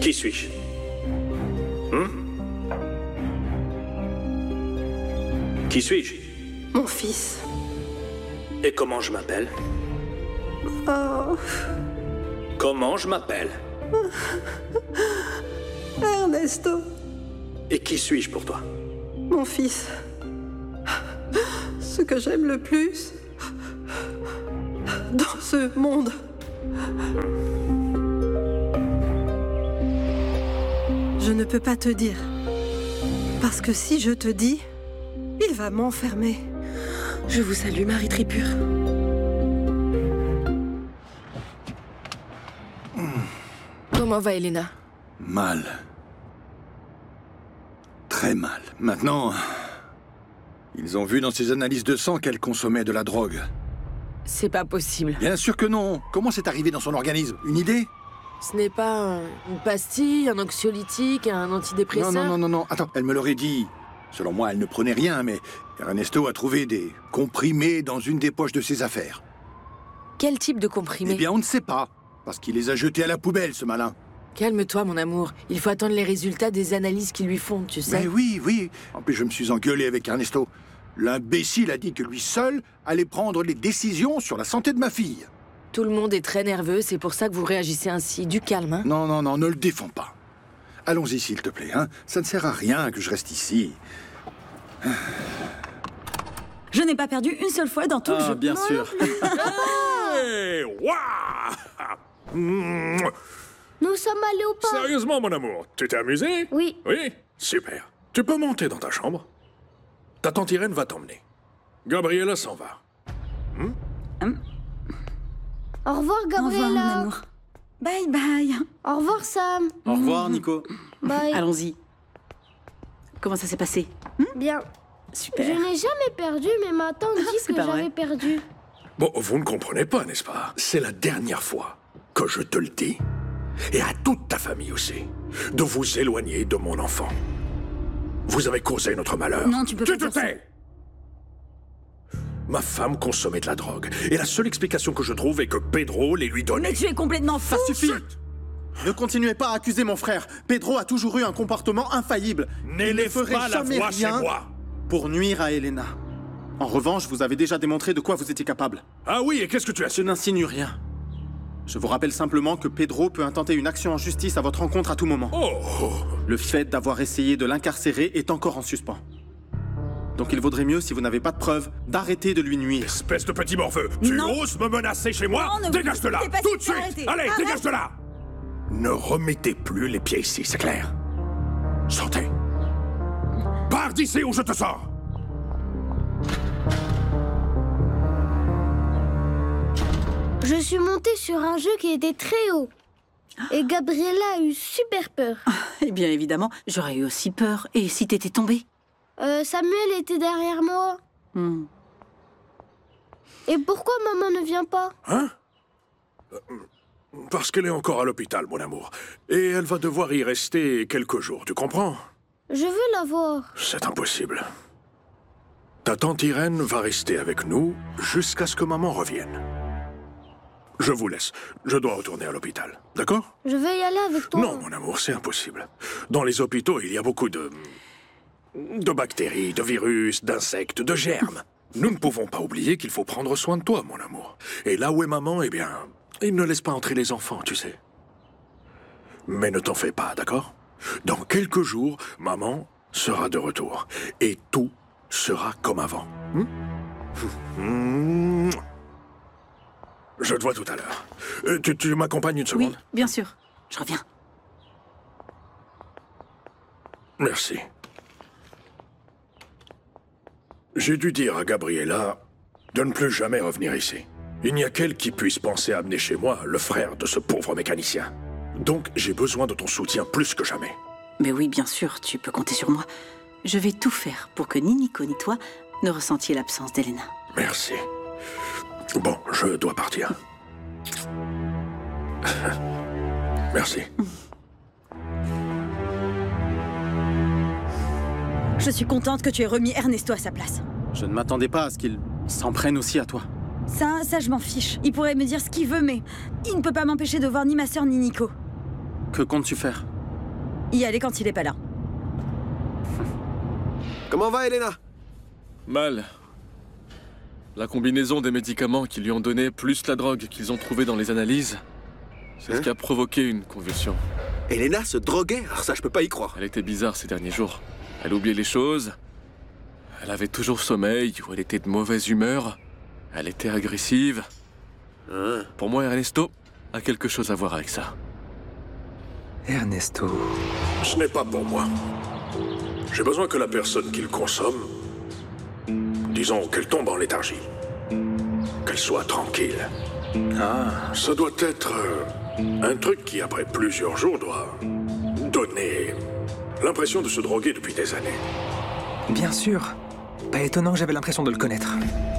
Qui suis-je? Qui suis-je? Mon fils. Et comment je m'appelle? Oh, Comment je m'appelle? Ernesto, Et qui suis-je pour toi? mon fils. Ce que j'aime le plus dans ce monde. Je ne peux pas te dire. Parce que si je te dis, il va m'enfermer. Je vous salue, Marie Tripure. Comment va Elena? Mal. Très mal. Maintenant, ils ont vu dans ses analyses de sang qu'elle consommait de la drogue. C'est pas possible. Bien sûr que non. Comment c'est arrivé dans son organisme? Une idée? Ce n'est pas une pastille, un anxiolytique, un antidépresseur? Non. Attends, elle me l'aurait dit. Selon moi, elle ne prenait rien, mais Ernesto a trouvé des comprimés dans une des poches de ses affaires. Quel type de comprimé? Eh bien, on ne sait pas. Parce qu'il les a jetés à la poubelle, ce malin. Calme-toi, mon amour. Il faut attendre les résultats des analyses qu'ils lui font, tu sais. Mais oui. En plus, je me suis engueulé avec Ernesto. L'imbécile a dit que lui seul allait prendre les décisions sur la santé de ma fille. Tout le monde est très nerveux, c'est pour ça que vous réagissez ainsi. Du calme, hein? Non, ne le défends pas. Allons-y, s'il te plaît, hein. Ça ne sert à rien que je reste ici. Je n'ai pas perdu une seule fois dans tout le jeu. Bien sûr. Hey, waouh! Nous sommes allés au parc. Sérieusement, mon amour, tu t'es amusé? Oui. Oui? Super. Tu peux monter dans ta chambre. Ta tante Irène va t'emmener. Gabriella s'en va. Au revoir, Au Gabriella. revoir, mon amour. Bye bye. Au revoir, Sam. Au revoir, Nico. Bye. Allons-y. Comment ça s'est passé? Bien. Super. Je n'ai jamais perdu, mais ma tante dit C'est que pas vrai. j'avais perdu. Bon, vous ne comprenez pas, n'est-ce pas? C'est la dernière fois que je te le dis, et à toute ta famille aussi, de vous éloigner de mon enfant. Vous avez causé notre malheur. Non, tu peux pas te dire ça. tais! Ma femme consommait de la drogue, et la seule explication que je trouve est que Pedro les lui donnait. Mais tu es complètement fou. Ça suffit. Ne continuez pas à accuser mon frère. Pedro a toujours eu un comportement infaillible. Il ne N'élève ferait pas la jamais voix chez rien moi. pour nuire à Elena. En revanche, vous avez déjà démontré de quoi vous étiez capable. Ah oui, et qu'est-ce que tu as Je su? n'insinue rien. Je vous rappelle simplement que Pedro peut intenter une action en justice à votre encontre à tout moment. Oh! Le fait d'avoir essayé de l'incarcérer est encore en suspens. Donc il vaudrait mieux, si vous n'avez pas de preuves, d'arrêter de lui nuire. Espèce de petit morveux! Tu Non. oses me menacer chez moi? Non, ne vous Dégage de là! disputez pas, Tout de s'il suite! te plaît, Allez, arrêtez. dégage de là! Ne remettez plus les pieds ici, c'est clair? Sortez! Pars d'ici ou je te sors! Je suis montée sur un jeu qui était très haut. Et Gabriella a eu super peur. Eh bien, évidemment, j'aurais eu aussi peur. Et si t'étais tombée? Samuel était derrière moi. Et pourquoi maman ne vient pas? Hein? Parce qu'elle est encore à l'hôpital, mon amour. Et elle va devoir y rester quelques jours, tu comprends? Je veux la voir. C'est impossible. Ta tante Irène va rester avec nous jusqu'à ce que maman revienne. Je vous laisse. Je dois retourner à l'hôpital. D'accord? Je vais y aller avec toi. Non, mon amour, c'est impossible. Dans les hôpitaux, il y a beaucoup de bactéries, de virus, d'insectes, de germes. Nous ne pouvons pas oublier qu'il faut prendre soin de toi, mon amour. Et là où est maman, eh bien, il ne laisse pas entrer les enfants, tu sais. Mais ne t'en fais pas, d'accord? Dans quelques jours, maman sera de retour. Et tout sera comme avant. Je te vois tout à l'heure. Tu m'accompagnes une seconde? Oui, bien sûr. Je reviens. Merci. J'ai dû dire à Gabriella de ne plus jamais revenir ici. Il n'y a qu'elle qui puisse penser à amener chez moi le frère de ce pauvre mécanicien. Donc j'ai besoin de ton soutien plus que jamais. Mais oui, bien sûr, tu peux compter sur moi. Je vais tout faire pour que ni Nico ni toi ne ressentiez l'absence d'Elena. Merci. Bon, je dois partir. Merci. Je suis contente que tu aies remis Ernesto à sa place. Je ne m'attendais pas à ce qu'il s'en prenne aussi à toi. Ça, je m'en fiche. Il pourrait me dire ce qu'il veut, mais il ne peut pas m'empêcher de voir ni ma sœur ni Nico. Que comptes-tu faire? y aller quand il est pas là. Comment va, Elena? Mal. La combinaison des médicaments qu'ils lui ont donnés, plus la drogue qu'ils ont trouvée dans les analyses, c'est ce qui a provoqué une convulsion. Elena se droguait? Alors ça, je peux pas y croire. Elle était bizarre ces derniers jours. Elle oubliait les choses. Elle avait toujours sommeil, ou elle était de mauvaise humeur. Elle était agressive. Pour moi, Ernesto a quelque chose à voir avec ça. Ernesto... Ce n'est pas pour moi. J'ai besoin que la personne qui le consomme, disons qu'elle tombe en léthargie, qu'elle soit tranquille. Ça doit être un truc qui, après plusieurs jours, doit donner l'impression de se droguer depuis des années. Bien sûr. Pas étonnant que j'avais l'impression de le connaître.